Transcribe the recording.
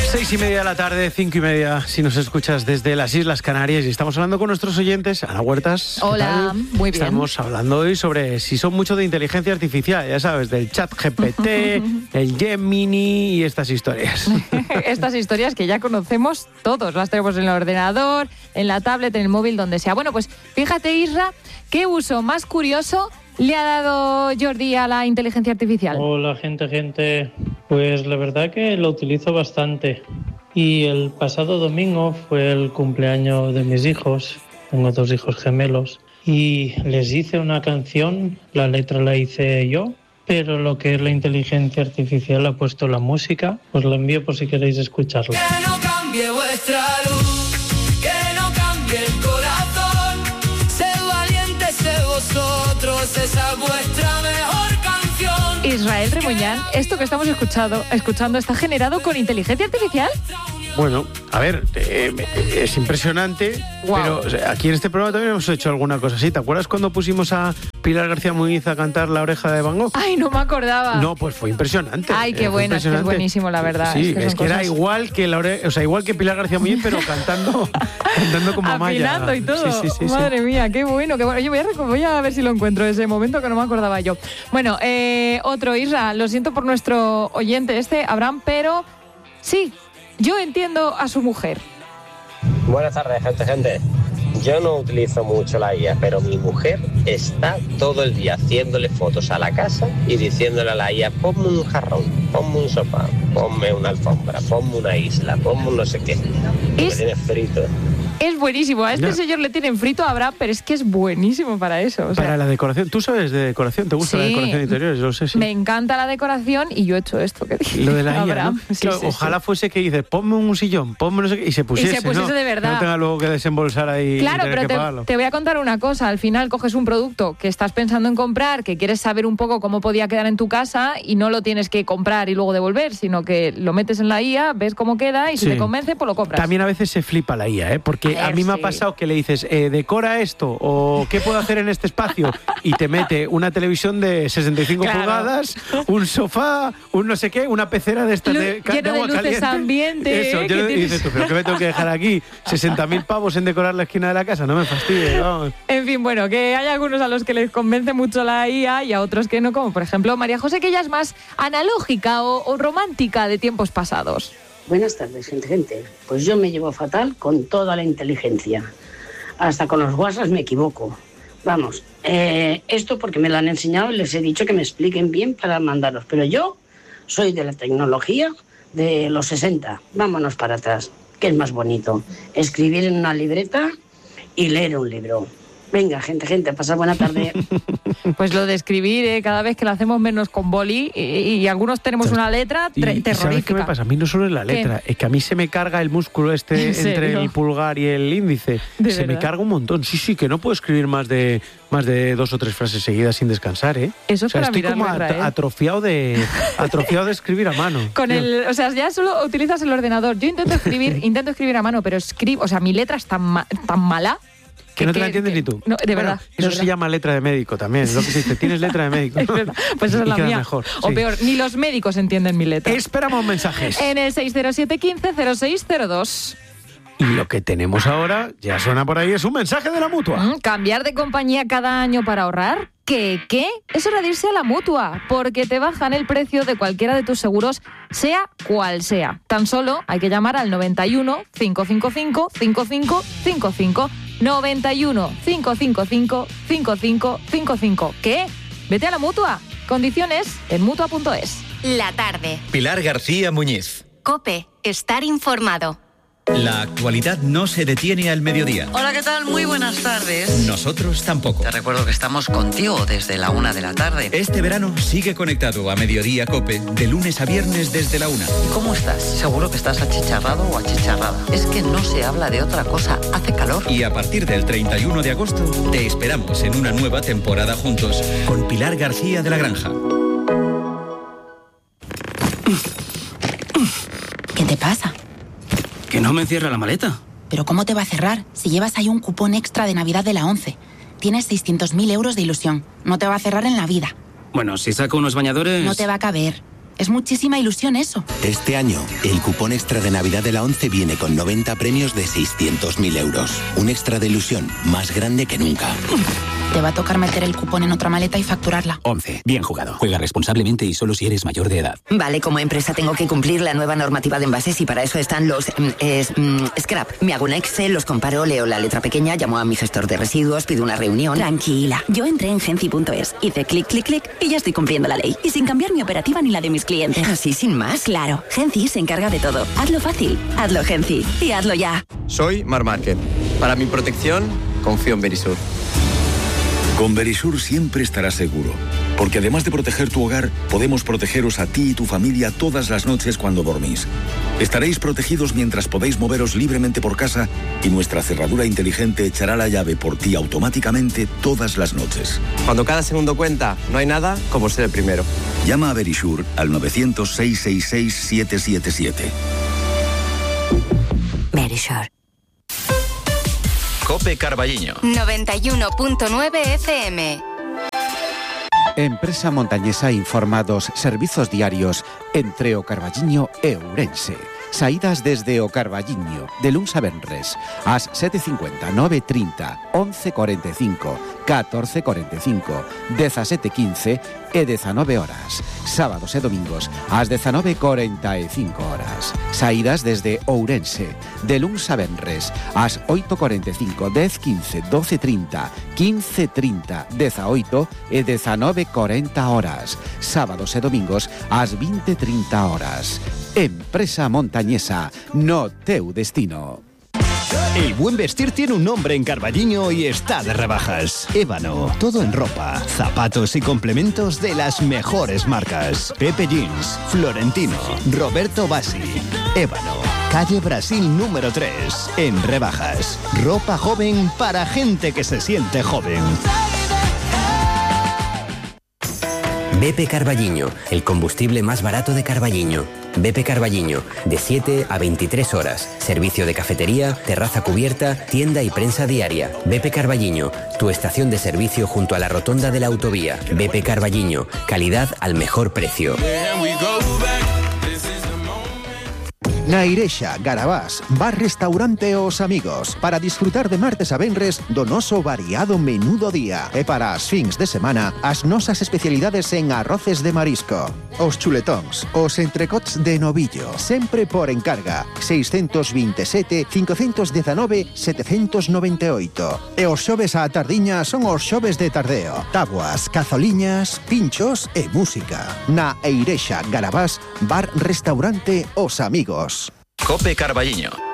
6:30 de la tarde, 5:30, si nos escuchas desde las Islas Canarias, y estamos hablando con nuestros oyentes. Ana Huertas, hola, muy bien. Estamos hablando hoy sobre si son mucho de inteligencia artificial, ya sabes, del chat GPT, el Gemini y estas historias. Estas historias que ya conocemos todos, las tenemos en el ordenador, en la tablet, en el móvil, donde sea. Bueno, pues fíjate, Isra, ¿qué uso más curioso le ha dado Jordi a la inteligencia artificial? Hola, gente. Pues la verdad que lo utilizo bastante. Y el pasado domingo fue el cumpleaños de mis hijos. Tengo 2 hijos gemelos. Y les hice una canción, la letra la hice yo, pero lo que es la inteligencia artificial ha puesto la música. Os la envío por si queréis escucharla. Que no cambie vuestra luz, que no cambie el corazón. Sed valientes, sed vosotros, esa es vuestra mejor canción. Israel Remuñán, esto que estamos escuchando está generado con inteligencia artificial. Bueno, a ver, es impresionante, pero o sea, aquí en este programa también hemos hecho alguna cosa así. ¿Te acuerdas cuando pusimos a Pilar García Muñiz a cantar La oreja de Van Gogh? Ay, no me acordaba. No, pues fue impresionante. Ay, qué bueno, es que es buenísimo, la verdad. Sí, es que era igual que igual que Pilar García Muñiz, pero cantando como Amaya. Afinando y todo. Sí, Madre mía, qué bueno. Yo voy a ver si lo encuentro ese momento que no me acordaba yo. Bueno, otro, Isra, lo siento por nuestro oyente Abraham, pero sí, yo entiendo a su mujer. Buenas tardes, gente. Yo no utilizo mucho la IA, pero mi mujer está todo el día haciéndole fotos a la casa y diciéndole a la IA: ponme un jarrón, ponme un sofá, ponme una alfombra, ponme una isla, ponme un no sé qué. Me tiene frito. Es buenísimo. A este señor le tienen frito a Abraham, pero es que es buenísimo para eso. O sea, para la decoración. ¿Tú sabes de decoración? ¿Te gusta la decoración de interiores? Yo lo sé, sí. Me encanta la decoración y yo he hecho esto que dije. Lo de la IA, Abraham. ¿no? Claro, ojalá fuese que dices: ponme un sillón, ponme no sé qué, y se pusiese, ¿no? de verdad. Que no tenga luego que desembolsar ahí. Claro, y tener pero que pagarlo. te voy a contar una cosa. Al final coges un producto que estás pensando en comprar, que quieres saber un poco cómo podía quedar en tu casa, y no lo tienes que comprar y luego devolver, sino que lo metes en la IA, ves cómo queda y si te convence, pues lo compras. También a veces se flipa la IA, ¿eh? Porque a mí me ha pasado que le dices: decora esto, o ¿qué puedo hacer en este espacio? Y te mete una televisión de 65 pulgadas, un sofá, un no sé qué, una pecera de estas de agua luces caliente. Ambiente. Eso, y dices tú: ¿pero qué me tengo que dejar aquí? 60.000 pavos en decorar la esquina de la casa, no me fastidies, vamos. En fin, bueno, que hay algunos a los que les convence mucho la IA y a otros que no, como por ejemplo María José, que ella es más analógica o romántica de tiempos pasados. Buenas tardes, gente. Pues yo me llevo fatal con toda la inteligencia. Hasta con los WhatsApp me equivoco. Vamos, esto porque me lo han enseñado y les he dicho que me expliquen bien para mandaros. Pero yo soy de la tecnología de los 60. Vámonos para atrás. ¿Qué es más bonito? Escribir en una libreta y leer un libro. Venga, gente, pasad buena tarde. Pues lo de escribir, cada vez que lo hacemos menos con boli y algunos tenemos una letra terrorífica. ¿Sabes qué me pasa? A mí no solo es la letra, es que a mí se me carga el músculo entre el pulgar y el índice. Se me carga un montón. Sí, que no puedo escribir más de 2 o 3 frases seguidas sin descansar, ¿eh? Eso es, o sea, estoy como atrofiado de escribir a mano. O sea, ya solo utilizas el ordenador. Yo intento escribir a mano, pero mi letra es tan mala que no te la entiendes ni tú. No, de verdad. Eso se llama letra de médico también. Es lo que se dice. Tienes letra de médico. Pues esa es la mía. Mejor, o peor, ni los médicos entienden mi letra. Esperamos mensajes. En el 607 15 0602. Y lo que tenemos ahora, ya suena por ahí, es un mensaje de la Mutua. ¿Cambiar de compañía cada año para ahorrar? ¿Qué? Es hora de irse a la Mutua, porque te bajan el precio de cualquiera de tus seguros, sea cual sea. Tan solo hay que llamar al 91 555 5555. 91 555 5555. ¿Qué? Vete a la Mutua. Condiciones en Mutua.es. La tarde. Pilar García Muñiz. COPE. Estar informado. La actualidad no se detiene al mediodía. Hola, ¿qué tal? Muy buenas tardes. Nosotros tampoco. Te recuerdo que estamos contigo desde la 1 de la tarde. Este verano sigue conectado a Mediodía COPE de lunes a viernes desde la 1. ¿Cómo estás? Seguro que estás achicharrado o achicharrada. Es que no se habla de otra cosa. Hace calor. Y a partir del 31 de agosto te esperamos en una nueva temporada juntos con Pilar García de la Granja. ¿Qué te pasa? Que no me cierra la maleta. ¿Pero cómo te va a cerrar si llevas ahí un cupón extra de Navidad de la 11? Tienes 600.000 euros de ilusión. No te va a cerrar en la vida. Bueno, si saco unos bañadores... No te va a caber. Es muchísima ilusión eso. Este año, el cupón extra de Navidad de la ONCE viene con 90 premios de 600.000 euros. Un extra de ilusión más grande que nunca. Te va a tocar meter el cupón en otra maleta y facturarla. 11. Bien jugado. Juega responsablemente y solo si eres mayor de edad. Vale, como empresa tengo que cumplir la nueva normativa de envases y para eso están los scrap. Me hago un Excel, los comparo, leo la letra pequeña, llamo a mi gestor de residuos, pido una reunión. Tranquila, yo entré en Genci.es, hice clic, clic, clic y ya estoy cumpliendo la ley. Y sin cambiar mi operativa ni la de mis clientes. ¿Así sin más? Claro, Genci se encarga de todo. Hazlo fácil, hazlo Genci y hazlo ya. Soy Mar Márquez. Para mi protección, confío en Verisur. Con Verisur siempre estarás seguro, porque además de proteger tu hogar, podemos protegeros a ti y tu familia todas las noches cuando dormís. Estaréis protegidos mientras podéis moveros libremente por casa y nuestra cerradura inteligente echará la llave por ti automáticamente todas las noches. Cuando cada segundo cuenta, no hay nada como ser el primero. Llama a Verisur al 900-666-777. Verisur. Cope Carballiño. 91.9 FM. Empresa montañesa informa dos servizos diarios entre o Carballiño e Ourense. Saídas desde o Carballiño, de luns a venres, ás 7:50, 9:30, 11:45, 14:45, 17:15 e 19 horas. Sábados e domingos, ás 19:45 horas. Saídas desde Ourense, de luns a venres, ás 8:45, 10:15, 12:30, 15:30, 18 e 19:40 horas. Sábados e domingos, ás 20:30 horas. Empresa montañesa, no teu destino. El buen vestir tiene un nombre en Carballiño y está de rebajas. Ébano, todo en ropa, zapatos y complementos de las mejores marcas. Pepe Jeans, Florentino, Roberto Bassi. Ébano, calle Brasil número 3, en rebajas. Ropa joven para gente que se siente joven. BP Carballiño, el combustible más barato de Carballiño. BP Carballiño, de 7 a 23 horas. Servicio de cafetería, terraza cubierta, tienda y prensa diaria. BP Carballiño, tu estación de servicio junto a la rotonda de la autovía. BP Carballiño, calidad al mejor precio. Na Irexa, Garabás, bar-restaurante Os Amigos, para disfrutar de martes a venres do noso variado menú do día. E para as fins de semana, as nosas especialidades en arroces de marisco. Os chuletóns, os entrecots de novillo, sempre por encarga, 627 519 798. E os xoves á tardiña son os xoves de tardeo. Tabuas, cazoliñas, pinchos e música. Na Irexa, Garabás, bar-restaurante Os Amigos. Cope Carballiño.